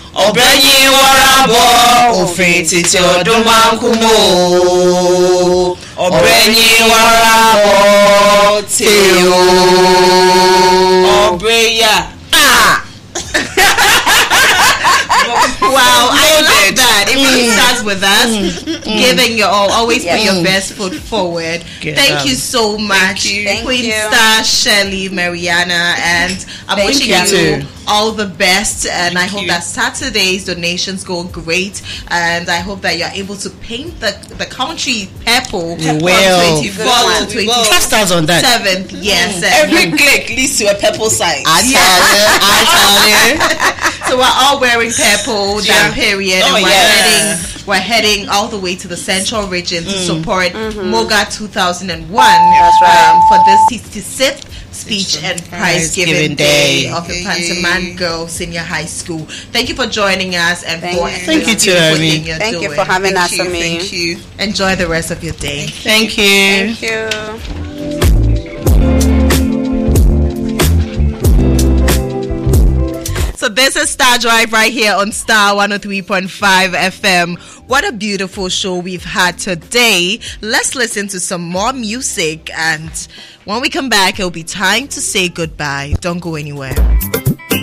Obrenyi warabo ofin titi odumankumo. Obrenyi warabo teo. Obreya. Wow, I love that. It really starts with us giving your all. Always put your best foot forward. Thank you so much, Queen Star, Shirley, Mariana, and I'm wishing you all the best. And I hope that Saturday's donations go great. And I hope that you're able to paint the country purple from 24th to 27th. Trust us on that. 7th, yes. Every click leads to a purple sign. I tell you. So we're all wearing purple that period, and we're heading all the way to the central region to support Moga 2001. That's right. For this 66th speech and prize giving day of the Pantaman Girls Senior High School. Thank you for joining us and Thank for you. Thank you to Irene. Thank you for having us, Ami. Thank you. Enjoy the rest of your day. Thank you. Thank you. So this is Star Drive right here on Star 103.5 FM. What a beautiful show we've had today. Let's listen to some more music, and when we come back, it'll be time to say goodbye. Don't go anywhere.